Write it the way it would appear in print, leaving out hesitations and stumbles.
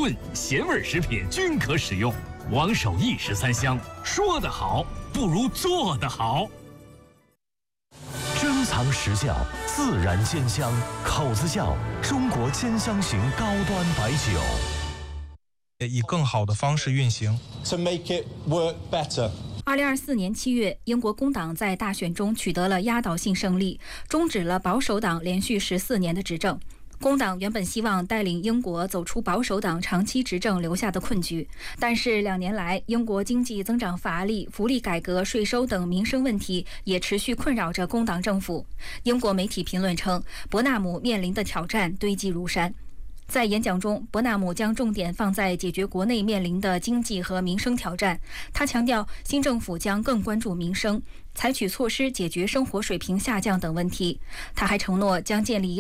炖、咸味食品均可使用。王守义13香，说得好不如做得好。 珍藏实窖，自然煎香，口子窖，中国煎香型高端白酒。 以更好的方式运行。 To make it work better. 2024年7月，英国工党在大选中取得了压倒性胜利，终止了保守党连续14年的执政。工党原本希望带领英国走出保守党长期执政留下的困局，但是2年来，英国经济增长乏力、福利改革、税收等民生问题也持续困扰着工党政府。英国媒体评论称，伯纳姆面临的挑战堆积如山。在演讲中，伯纳姆将重点放在解决国内面临的经济和民生挑战。他强调，新政府将更关注民生，采取措施解决生活水平下降等问题。他还承诺将建立